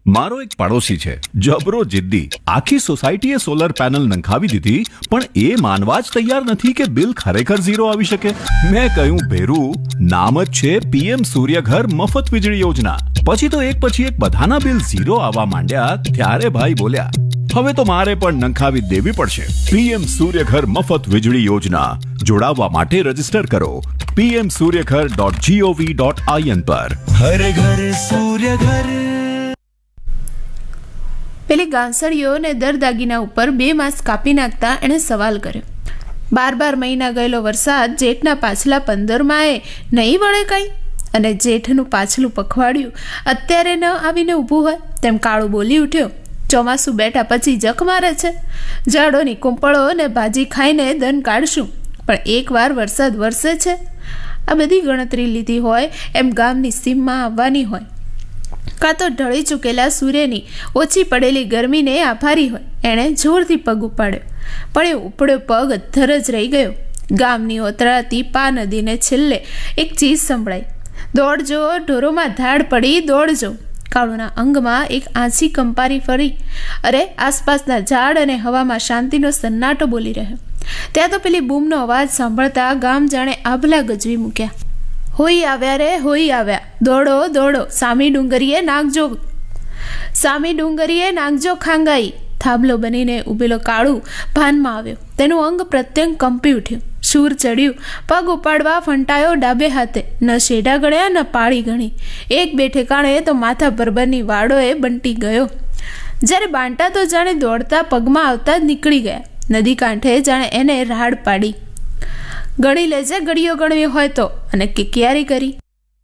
મારો એક પાડોશી છે, જબરો જિદ્દી. આખી સોસાયટીએ સોલર પેનલ નંખાવી દીધી, પણ એ માનવા જ તૈયાર નથી કે બિલ ખરેખર ઝીરો આવી શકે. મેં કહ્યું, ભેરું, નામ જ છે પીએમ સૂર્યઘર મફત વીજળી યોજના. પછી તો એક પછી એક બધાના બિલ ઝીરો આવવા માંડ્યા. ત્યારે ભાઈ બોલ્યા, હવે તો મારે પણ નંખાવી દેવી પડશે. પીએમ સૂર્યઘર મફત વીજળી યોજના. જોડાવા માટે રજીસ્ટર કરો pmsuryaghar.gov.in પર. હર ઘર સૂર્ય ઘર. પેલી ગાંસડીઓ ને દર દાગીના ઉપર 2 માસ કાપી નાખતા એણે સવાલ કર્યો. 12 મહિના ગયેલો વરસાદ જેઠના પાછલા 15 નહીં વળે કાંઈ? અને જેઠનું પાછલું પખવાડિયું અત્યારે ન આવીને ઊભું હોય તેમ કાળું બોલી ઉઠ્યો. ચોમાસું બેઠા પછી જખ મારે છે. ઝાડોની કુંપળો ને ભાજી ખાઈને દન કાઢશું, પણ એકવાર વરસાદ વરસે છે. આ બધી ગણતરી લીધી હોય એમ ગામની સીમમાં આવવાની હોય, કાં તો ઢળી ચૂકેલા સૂર્યની ઓછી પડેલી ગરમીને આભારી હોય. એણે જોરથી પગ ઉપાડ્યો, પણ એ ઉપડ્યો પગ અધ્ધર જ રહી ગયો. ગામની ઓતરાતી પા નદીને છેલ્લે એક ચીજ સંભળાઈ. દોડજો, ઢોરોમાં ધાડ પડી, દોડજો. કાળુના અંગમાં એક આંસી કંપારી ફરી. અરે, આસપાસના ઝાડ અને હવામાં શાંતિનો સન્નાટો બોલી રહ્યો. ત્યાં તો પેલી બૂમનો અવાજ સાંભળતા ગામ જાણે આભલા ગજવી મૂક્યા. હોઈ આવ્યા રે, હોઈ આવ્યા. દોડો દોડો, સામી ડુંગરીએ નાખજો, સામી ડુંગરીએ નાખજો ખાંગાઈ. થાંભલો બનીને ઉભેલો કાળુ ભાનમાં આવ્યો. તેનું અંગ પ્રત્યંગ કંપી ઉઠ્યું. શૂર ચડ્યું. પગ ઉપાડવા ફંટાયો ડાબે હાથે. ન શેઢા ગણ્યા ન પાળી ગણી. એક બે ઠેકાણે તો માથા બરબરની વાડોએ બંટી ગયો. જ્યારે બાંટા તો જાણે દોડતા પગમાં આવતા જ નીકળી ગયા. નદી કાંઠે જાણે એને રાડ પાડી. ગણી લેજે, ગળીઓ ગણવી હોય તો. અને કિકિયારી કરી.